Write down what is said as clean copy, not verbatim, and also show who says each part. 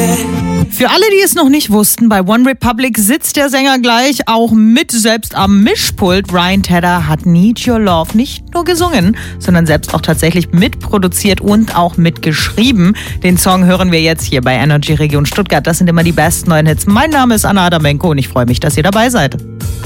Speaker 1: Für alle, die es noch nicht wussten, bei One Republic sitzt der Sänger gleich auch mit selbst am Mischpult. Ryan Tedder hat Need Your Love nicht nur gesungen, sondern selbst auch tatsächlich mitproduziert und auch mitgeschrieben. Den Song hören wir jetzt hier bei Energy Region Stuttgart. Das sind immer die besten neuen Hits. Mein Name ist Anna Adamenko und ich freue mich, dass ihr dabei seid.